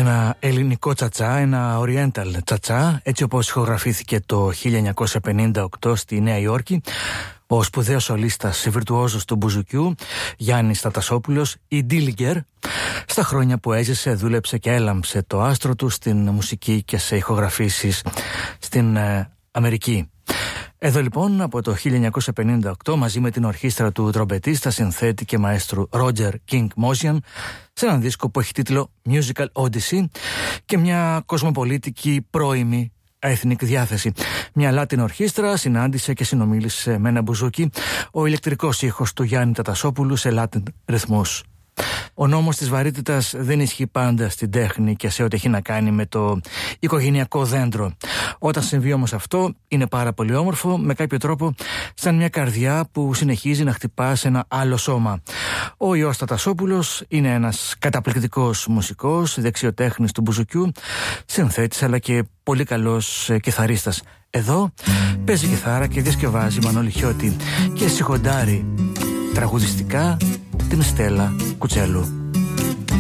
Ένα ελληνικό τσατσά, ένα oriental τσατσά, έτσι όπως ηχογραφήθηκε το 1958 στη Νέα Υόρκη. Ο σπουδαίος σολίστας βιρτουόζος του μπουζουκιού Γιάννης Τατασόπουλος, η Dillinger, στα χρόνια που έζησε δούλεψε και έλαμψε το άστρο του στην μουσική και σε ηχογραφήσεις στην Αμερική. Εδώ λοιπόν από το 1958 μαζί με την ορχήστρα του τρομπετίστα, συνθέτη και μαέστρου Roger King Motion σε έναν δίσκο που έχει τίτλο Musical Odyssey και μια κοσμοπολίτικη πρώιμη ethnic διάθεση. Μια Latin ορχήστρα συνάντησε και συνομίλησε με ένα μπουζούκι, ο ηλεκτρικός ήχος του Γιάννη Τατασόπουλου σε Latin ρυθμούς. Ο νόμος της βαρύτητας δεν ισχύει πάντα στην τέχνη και σε ό,τι έχει να κάνει με το οικογενειακό δέντρο. Όταν συμβεί όμως αυτό, είναι πάρα πολύ όμορφο, με κάποιο τρόπο σαν μια καρδιά που συνεχίζει να χτυπά σε ένα άλλο σώμα. Ο Ιώς Τατασόπουλος είναι ένας καταπληκτικός μουσικός, δεξιοτέχνης του μπουζουκιού, συνθέτης αλλά και πολύ καλός κιθαρίστας. Εδώ παίζει κιθάρα και διασκευάζει Μανώλη Χιώτη και σιγοντάρει τραγουδιστικά την Στέλλα Κουτσέλου.